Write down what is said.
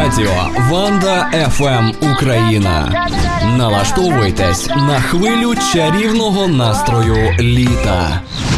радіо Ванда FM Україна. Налаштовуйтесь на хвилю чарівного настрою літа.